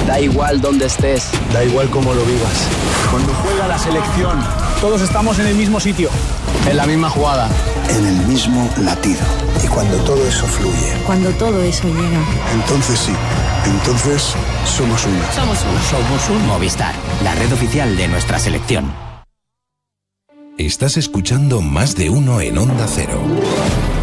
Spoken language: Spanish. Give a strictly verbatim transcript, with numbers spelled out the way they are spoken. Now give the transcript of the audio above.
Da igual dónde estés. Da igual cómo lo vivas. Cuando juega la selección, todos estamos en el mismo sitio. En la misma jugada. En el mismo latido. Y cuando todo eso fluye. Cuando todo eso llega. Entonces sí. Entonces somos uno. Somos uno. Somos un Movistar, la red oficial de nuestra selección. Estás escuchando Más de Uno en Onda Cero.